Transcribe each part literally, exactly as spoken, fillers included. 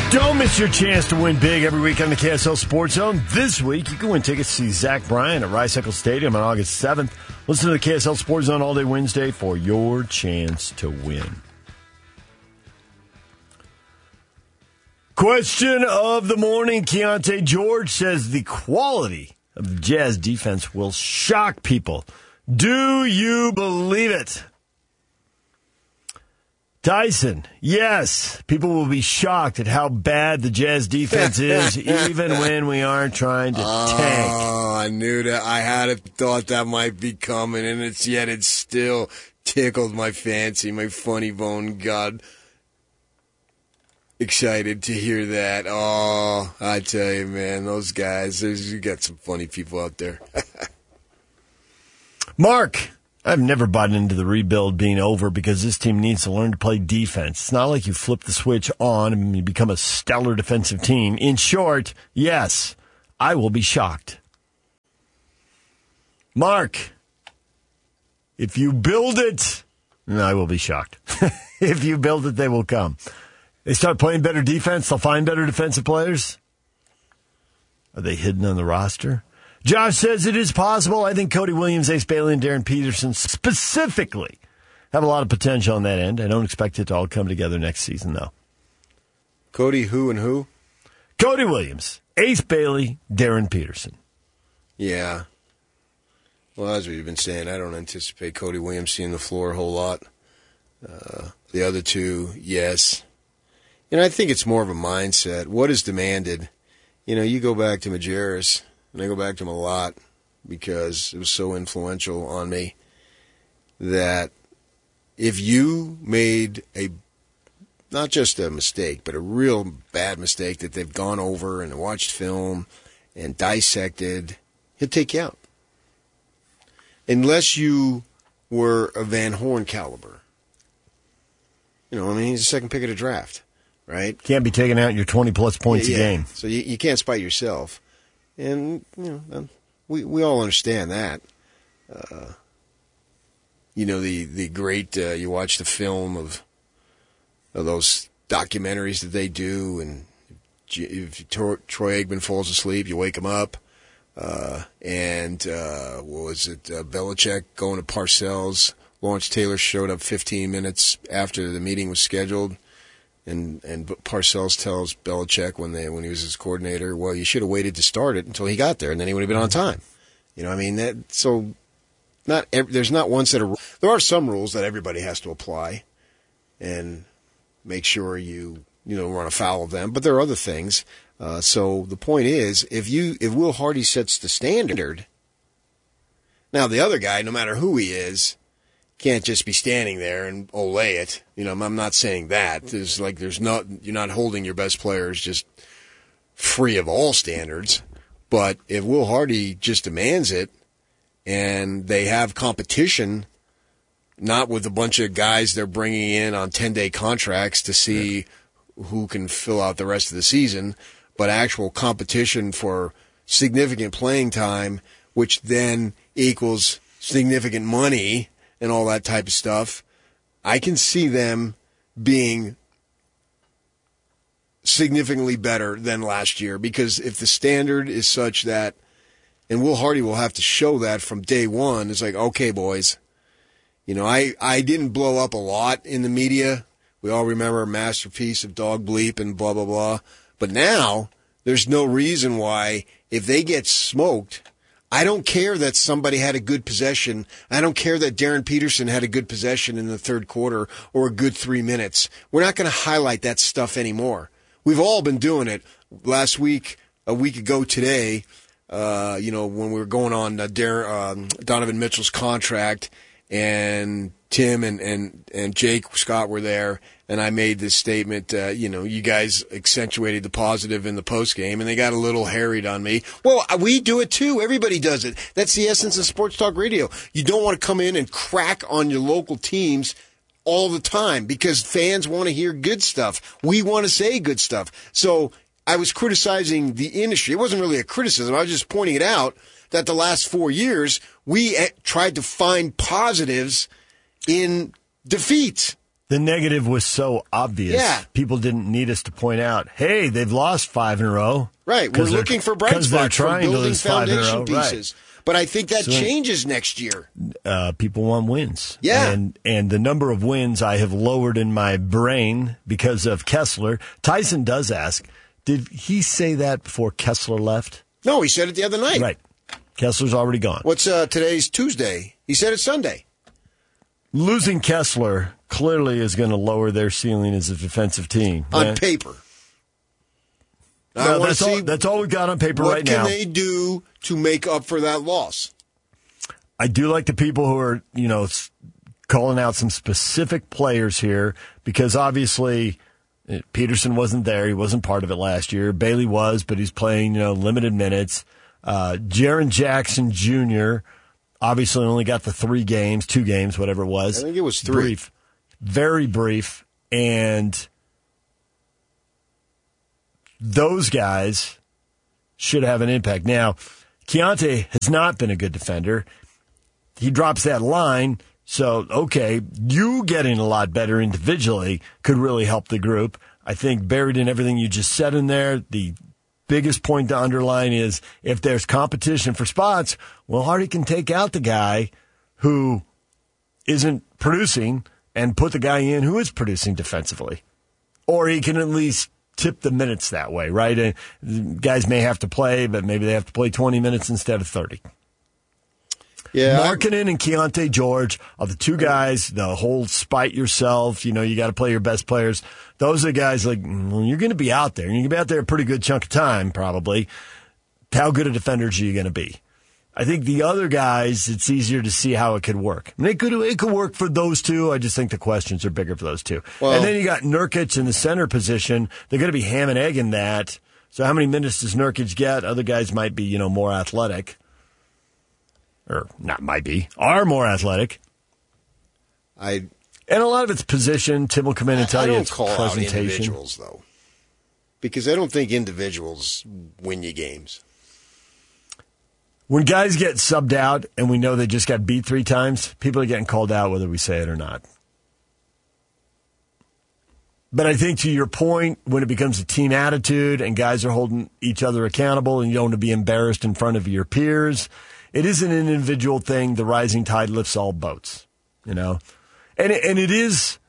Don't miss your chance to win big every week on the K S L Sports Zone. This week, you can win tickets to see Zach Bryan at Rice Eccles Stadium on August seventh. Listen to the K S L Sports Zone all day Wednesday for your chance to win. Question of the morning. Keontae George says the quality of the Jazz defense will shock people. Do you believe it? Tyson, yes. People will be shocked at how bad the Jazz defense is, even when we aren't trying to oh, tank. Oh, I knew that. I had a thought that might be coming, and it's yet it still tickled my fancy. My funny bone got excited to hear that. Oh, I tell you, man, those guys, you got some funny people out there. Mark, I've never bought into the rebuild being over because this team needs to learn to play defense. It's not like you flip the switch on and you become a stellar defensive team. In short, yes, I will be shocked. Mark, if you build it, I will be shocked. If you build it, they will come. They start playing better defense, they'll find better defensive players. Are they hidden on the roster? Josh says it is possible. I think Cody Williams, Ace Bailey, and Darren Peterson specifically have a lot of potential on that end. I don't expect it to all come together next season, though. Cody who and who? Cody Williams, Ace Bailey, Darren Peterson. Yeah. Well, as we've been saying, I don't anticipate Cody Williams seeing the floor a whole lot. Uh, the other two, yes. And I think it's more of a mindset. What is demanded? You know, you go back to Majerus. And I go back to him a lot because it was so influential on me that if you made a, not just a mistake, but a real bad mistake that they've gone over and watched film and dissected, he'll take you out. Unless you were a Van Horn caliber. You know, I mean, he's the second pick of the draft, right? Can't be taking out your twenty-plus points yeah, a yeah. game. So you, you can't spite yourself. And, you know, we we all understand that. Uh, you know, the, the great, uh, you watch the film of, of those documentaries that they do, and if Troy Aikman falls asleep, you wake him up. Uh, and, uh, what was it, uh, Belichick going to Parcells. Lawrence Taylor showed up fifteen minutes after the meeting was scheduled. And and Parcells tells Belichick when they when he was his coordinator, well, you should have waited to start it until he got there, and then he would have been on time. You know, I mean, that so not every, there's not one set of there are some rules that everybody has to apply, and make sure you you know run afoul of them. But there are other things. Uh, so the point is, if you if Will Hardy sets the standard, now the other guy, no matter who he is, can't just be standing there and olay it. You know, I'm not saying that. There's like there's not you're not holding your best players just free of all standards. But if Will Hardy just demands it, and they have competition, not with a bunch of guys they're bringing in on ten-day contracts to see who can fill out the rest of the season, but actual competition for significant playing time, which then equals significant money and all that type of stuff, I can see them being significantly better than last year, because if the standard is such that, and Will Hardy will have to show that from day one, it's like, okay, boys, you know, I, I didn't blow up a lot in the media. We all remember a masterpiece of dog bleep and blah, blah, blah. But now there's no reason why, if they get smoked, I don't care that somebody had a good possession. I don't care that Darren Peterson had a good possession in the third quarter or a good three minutes. We're not going to highlight that stuff anymore. We've all been doing it. Last week, a week ago today, uh, you know, when we were going on uh, Darren, um, Donovan Mitchell's contract, and Tim and, and, and Jake Scott were there, and I made this statement, uh, you know, you guys accentuated the positive in the postgame, and they got a little harried on me. Well, we do it too. Everybody does it. That's the essence of Sports Talk Radio. You don't want to come in and crack on your local teams all the time, because fans want to hear good stuff. We want to say good stuff. So I was criticizing the industry. It wasn't really a criticism. I was just pointing it out that the last four years, we tried to find positives in defeat. The negative was so obvious. Yeah. People didn't need us to point out, hey, they've lost five in a row. Right. We're looking for bright spots from building foundation pieces. Right. But I think that so, changes next year. Uh, people want wins. Yeah. And, and the number of wins I have lowered in my brain because of Kessler. Tyson does ask, did he say that before Kessler left? No, he said it the other night. Right. Kessler's already gone. What's uh, today's Tuesday? He said it's Sunday. Losing Kessler clearly is going to lower their ceiling as a defensive team. On right? paper. No, that's, all, that's all we got on paper right now. What can they do to make up for that loss? I do like the people who are, you know, calling out some specific players here because obviously Peterson wasn't there. He wasn't part of it last year. Bailey was, but he's playing, you know, limited minutes. Uh, Jaren Jackson Junior obviously only got the three games, two games, whatever it was. I think it was three. Brief. Very brief. And those guys should have an impact. Now, Keontae has not been a good defender. He drops that line, so, okay, you getting a lot better individually could really help the group. I think buried in everything you just said in there, the biggest point to underline is if there's competition for spots, well, Hardy can take out the guy who isn't producing and put the guy in who is producing defensively. Or he can at least tip the minutes that way, right? And guys may have to play, but maybe they have to play twenty minutes instead of thirty. Yeah, Markkanen and Keontae George are the two guys, the whole spite yourself, you know, you got to play your best players. Those are the guys like, well, you're going to be out there. You're going to be out there a pretty good chunk of time, probably. How good a defender are you going to be? I think the other guys, it's easier to see how it could work. I mean, it could it could work for those two. I just think the questions are bigger for those two. Well, and then you got Nurkic in the center position. They're going to be ham and egging that. So how many minutes does Nurkic get? Other guys might be, you know, more athletic. Or not might be, are more athletic. I And a lot of it's position. Tim will come in and tell I you don't it's call presentation. out individuals, though. Because I don't think individuals win you games. When guys get subbed out and we know they just got beat three times, people are getting called out whether we say it or not. But I think to your point, when it becomes a team attitude and guys are holding each other accountable and you don't want to be embarrassed in front of your peers, it isn't an individual thing. The rising tide lifts all boats, you know? And it, and it is,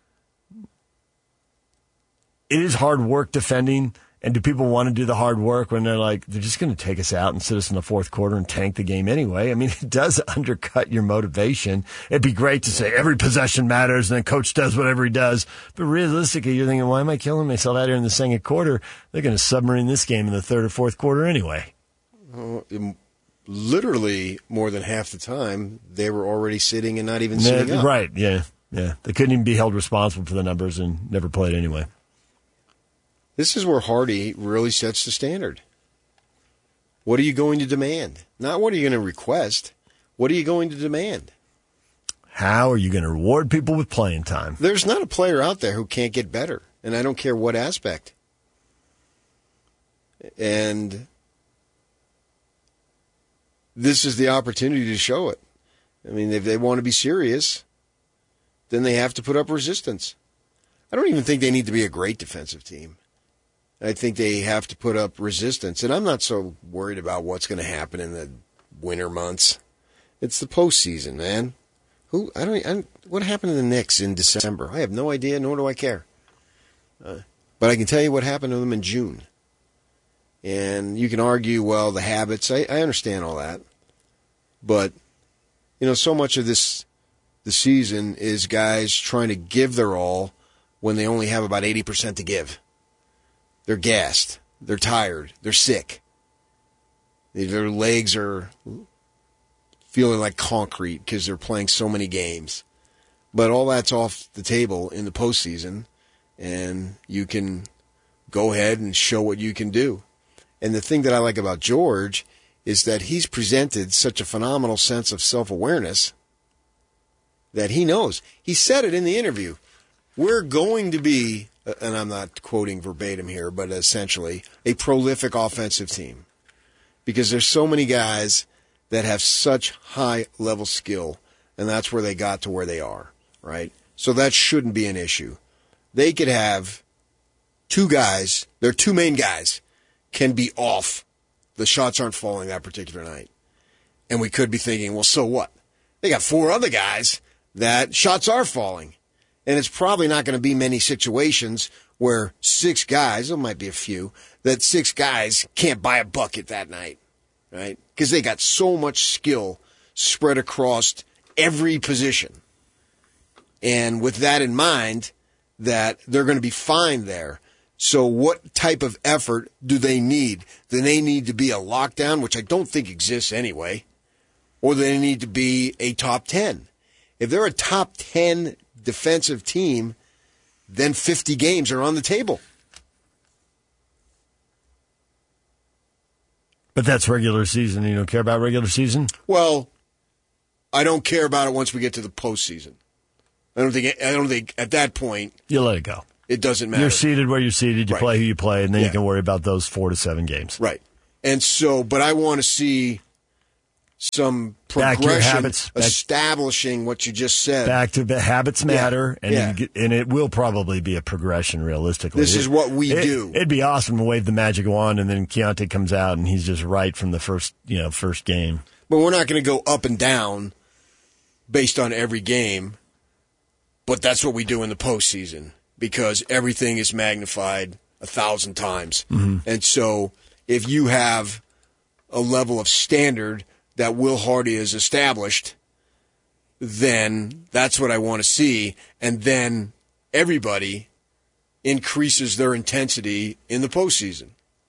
it is hard work defending. And do people want to do the hard work when they're like, they're just going to take us out and sit us in the fourth quarter and tank the game anyway? I mean, it does undercut your motivation. It'd be great to say every possession matters and then coach does whatever he does. But realistically, you're thinking, why am I killing myself out here in the second quarter? They're going to submarine this game in the third or fourth quarter anyway. Uh, literally, more than half the time, they were already sitting and not even sitting up. Right, yeah, yeah. They couldn't even be held responsible for the numbers and never played anyway. This is where Hardy really sets the standard. What are you going to demand? Not what are you going to request. What are you going to demand? How are you going to reward people with playing time? There's not a player out there who can't get better, and I don't care what aspect. And this is the opportunity to show it. I mean, if they want to be serious, then they have to put up resistance. I don't even think they need to be a great defensive team. I think they have to put up resistance. And I'm not so worried about what's going to happen in the winter months. It's the postseason, man. Who I don't. I don't what happened to the Knicks in December? I have no idea, nor do I care. Uh, but I can tell you what happened to them in June. And you can argue, well, the habits. I, I understand all that. But, you know, so much of this, the season is guys trying to give their all when they only have about eighty percent to give. They're gassed. They're tired. They're sick. Their legs are feeling like concrete because they're playing so many games. But all that's off the table in the postseason, and you can go ahead and show what you can do. And the thing that I like about George is that he's presented such a phenomenal sense of self-awareness that he knows. He said it in the interview. We're going to be, and I'm not quoting verbatim here, but essentially, a prolific offensive team. Because there's so many guys that have such high-level skill, and that's where they got to where they are, right? So that shouldn't be an issue. They could have two guys, their two main guys, can be off. The shots aren't falling that particular night. And we could be thinking, well, so what? They got four other guys that shots are falling. And it's probably not going to be many situations where six guys, there might be a few, that six guys can't buy a bucket that night, right? Because they got so much skill spread across every position. And with that in mind, that they're going to be fine there. So what type of effort do they need? Do they need to be a lockdown, which I don't think exists anyway, or do they need to be a top ten? If they're a top ten defensive team, then fifty games are on the table. But that's regular season. You don't care about regular season? Well, I don't care about it once we get to the postseason. I don't think. I don't think at that point you let it go. It doesn't matter. You're seated where you're seated. You Right. play who you play, and then Yeah. you can worry about those four to seven games. Right. And so, but I want to see some Back to your progression habits. Back- establishing what you just said. Back to the habits matter, and Yeah. you get- and it will probably be a progression. Realistically, This is what we it, do. It'd be awesome to wave the magic wand, and then Keontae comes out, and he's just right from the first, you know, first game. But we're not going to go up and down based on every game. But that's what we do in the postseason because everything is magnified a thousand times. Mm-hmm. And so if you have a level of standard that Will Hardy has established, then that's what I want to see. And then everybody increases their intensity in the postseason.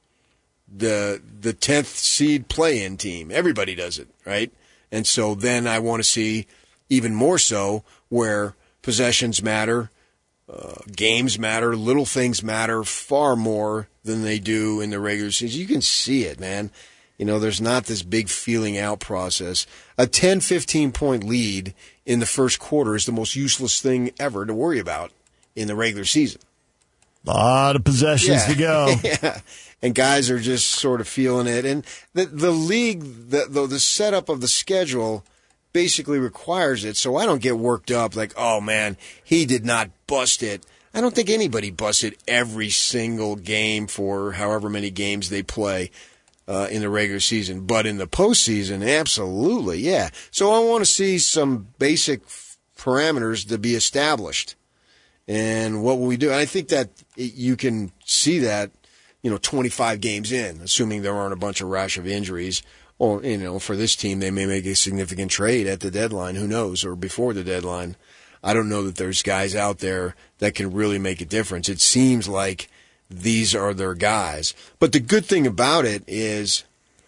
The the tenth seed play-in team, everybody does it, right? And so then I want to see even more so where possessions matter, uh, games matter, little things matter far more than they do in the regular season. You can see it, man. You know, there's not this big feeling out process. A ten, fifteen point lead in the first quarter is the most useless thing ever to worry about in the regular season. A lot of possessions Yeah. to go. Yeah. And guys are just sort of feeling it. And the the league, the, the the setup of the schedule basically requires it. So I don't get worked up like, oh man, he did not bust it. I don't think anybody busted every single game for however many games they play uh, in the regular season. But in the postseason, absolutely, yeah. So I want to see some basic parameters to be established. And what will we do? I think that it, you can see that, you know, twenty-five games in, assuming there aren't a bunch of rash of injuries. Or, you know, for this team, they may make a significant trade at the deadline. Who knows? Or before the deadline. I don't know that there's guys out there that can really make a difference. It seems like these are their guys. But the good thing about it is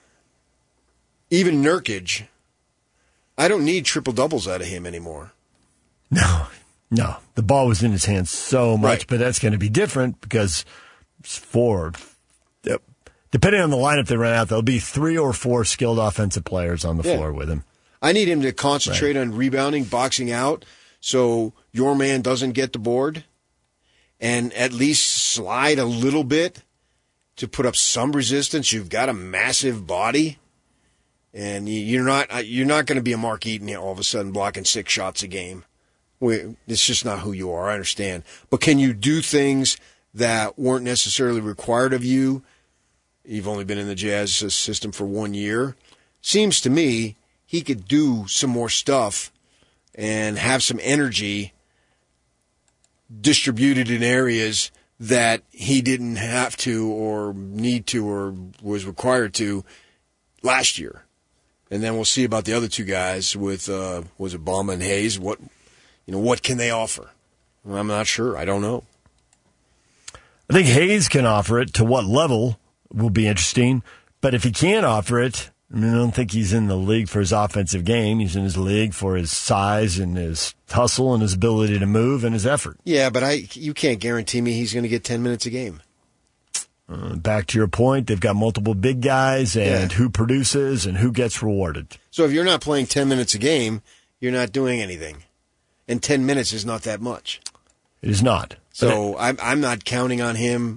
even Nurkic, I don't need triple doubles out of him anymore. No, no. The ball was in his hands so much, Right. but that's going to be different because it's four. Yep. Depending on the lineup they run out, there'll be three or four skilled offensive players on the Yeah. floor with him. I need him to concentrate on rebounding, boxing out, so your man doesn't get the board, and at least slide a little bit to put up some resistance. You've got a massive body, and you- you're not you're not going to be a Mark Eaton all of a sudden blocking six shots a game. We- It's just not who you are. I understand, but can you do things that weren't necessarily required of you? You've only been in the Jazz system for one year. Seems to me he could do some more stuff and have some energy distributed in areas that he didn't have to or need to or was required to last year. And then we'll see about the other two guys with, uh, was it Ballmer and Hayes? What, you know, what can they offer? I'm not sure. I don't know. I think Hayes can offer it. To what level will be interesting. But if he can't offer it, I mean, I don't think he's in the league for his offensive game. He's in his league for his size and his hustle and his ability to move and his effort. Yeah, but I you can't guarantee me he's going to get ten minutes a game. Uh, back to your point, they've got multiple big guys and Yeah. who produces and who gets rewarded. So if you're not playing ten minutes a game, you're not doing anything. And ten minutes is not that much. It is not. So I'm I'm not counting on him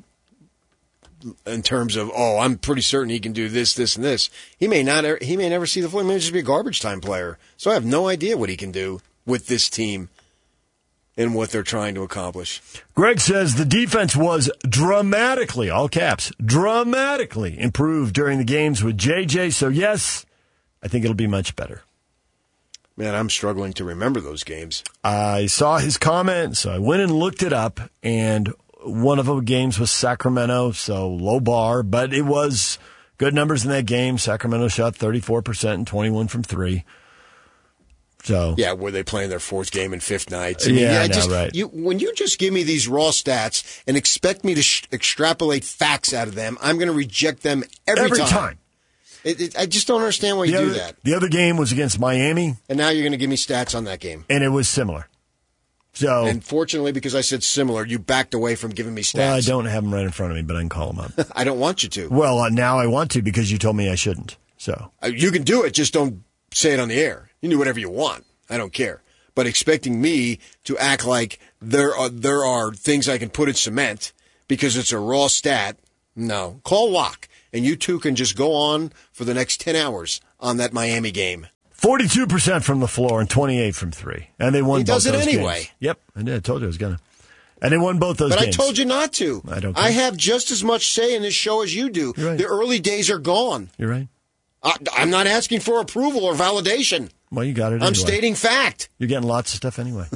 in terms of, oh, I'm pretty certain he can do this, this, and this. He may not. He may never see the floor. He may just be a garbage time player. So I have no idea what he can do with this team in what they're trying to accomplish. Greg says the defense was dramatically, all caps, dramatically improved during the games with J J. So, yes, I think it'll be much better. Man, I'm struggling to remember those games. I saw his comment, so I went and looked it up, and one of the games was Sacramento, so low bar, but it was good numbers in that game. Sacramento shot thirty-four percent and twenty-one from three. So yeah, were they playing their fourth game and fifth nights? I mean, yeah, yeah, I know, just, right. You, when you just give me these raw stats and expect me to sh- extrapolate facts out of them, I'm going to reject them every, every time. time. It, it, I just don't understand why you the do other, that. The other game was against Miami. And now you're going to give me stats on that game. And it was similar. So, and fortunately, because I said similar, you backed away from giving me stats. Well, I don't have them right in front of me, but I can call them up. I don't want you to. Well, uh, now I want to because you told me I shouldn't. So uh, you can do it, just don't say it on the air. You can do whatever you want. I don't care. But expecting me to act like there are there are things I can put in cement because it's a raw stat, no. Call lock, and you two can just go on for the next ten hours on that Miami game. forty-two percent from the floor and twenty-eight from three. And they won he both does it those anyway. games. Yep, I did. I told you I was going to. And they won both those but games. But I told you not to. I don't care. I have just as much say in this show as you do. You're right. The early days are gone. You're right. I, I'm not asking for approval or validation. Well, you got it anyway. I'm stating fact. You're getting lots of stuff anyway.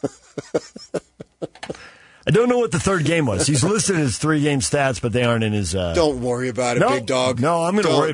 I don't know what the third game was. He's listed his three-game stats, but they aren't in his... Uh... Don't worry about it, no, big dog. No, I'm going to worry